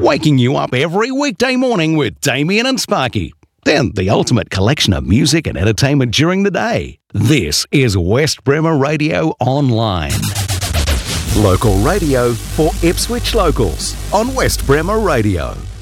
waking you up every weekday morning with Damien and Sparky. Then the ultimate collection of music and entertainment during the day. This is West Bremer Radio Online. Local radio for Ipswich locals on West Bremer Radio.